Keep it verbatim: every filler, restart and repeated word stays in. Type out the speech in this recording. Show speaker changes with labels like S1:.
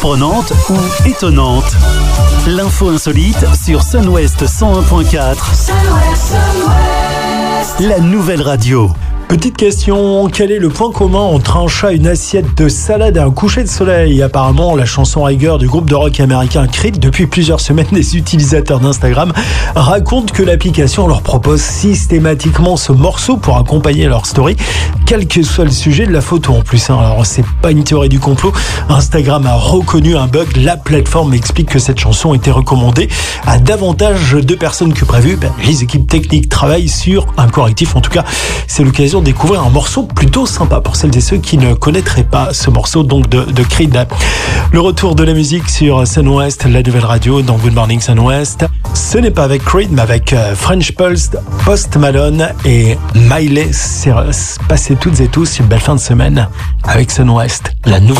S1: surprenante ou étonnante. L'info insolite sur Sun-Ouest cent un point quatre. La nouvelle radio.
S2: Petite question, quel est le point commun entre un chat, une assiette de salade et un coucher de soleil? Apparemment, la chanson Rigueur du groupe de rock américain Creed, depuis plusieurs semaines, les utilisateurs d'Instagram racontent que l'application leur propose systématiquement ce morceau pour accompagner leur story, quel que soit le sujet de la photo en plus. Hein. Alors, c'est pas une théorie du complot. Instagram a reconnu un bug. La plateforme explique que cette chanson était recommandée à davantage de personnes que prévu. Ben, les équipes techniques travaillent sur un correctif. En tout cas, c'est l'occasion de découvrir un morceau plutôt sympa pour celles et ceux qui ne connaîtraient pas ce morceau donc de, de Creed. Le retour de la musique sur Sun-Ouest, la nouvelle radio dans Good Morning Sun-Ouest. Ce n'est pas avec Creed, mais avec French Pulse, Post Malone et Miley Cyrus. Passez toutes et tous une belle fin de semaine avec Sun-Ouest, la nouvelle